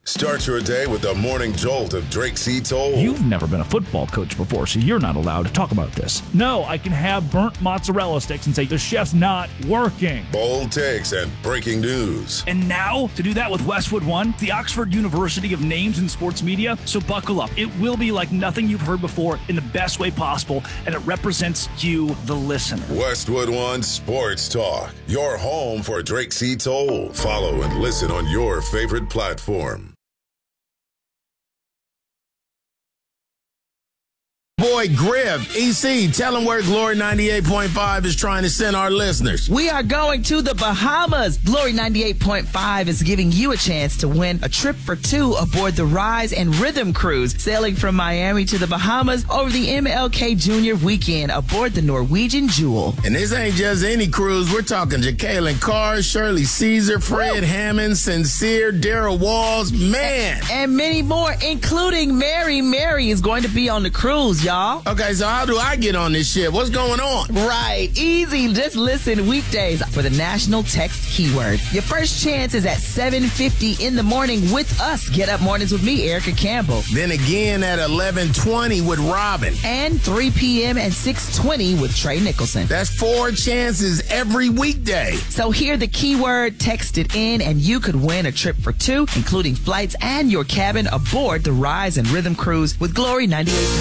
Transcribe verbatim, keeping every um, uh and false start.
Start your day with the morning jolt of Drake C. Toll. You've never been a football coach before, so you're not allowed to talk about this. No, I can have burnt mozzarella sticks and say the chef's not working. Bold takes and breaking news. And now, to do that with Westwood One, the Oxford University of names in sports media. So buckle up. It will be like nothing you've heard before in the best way possible, and it represents you, the listener. Westwood One Sports Talk, your home for Drake C. Toll. Follow and listen on your favorite platform. Boy, Griff, E C, tell them where Glory ninety-eight point five is trying to send our listeners. We are going to the Bahamas. Glory ninety-eight point five is giving you a chance to win a trip for two aboard the Rise and Rhythm Cruise, sailing from Miami to the Bahamas over the M L K Junior weekend aboard the Norwegian Jewel. And this ain't just any cruise. We're talking Jacqueline Carr, Shirley Caesar, Fred Woo. Hammond, Sincere, Darryl Walls, man. And, and many more, including Mary. Mary is going to be on the cruise, y'all. Okay, so how do I get on this shit? What's going on? Right, easy. Just listen weekdays for the national text keyword. Your first chance is at seven fifty in the morning with us. Get Up Mornings with me, Erica Campbell. Then again at eleven twenty with Robin. And three p.m. and six twenty with Trey Nicholson. That's four chances every weekday. So hear the keyword, text it in, and you could win a trip for two, including flights and your cabin aboard the Rise and Rhythm Cruise with Glory ninety-eight.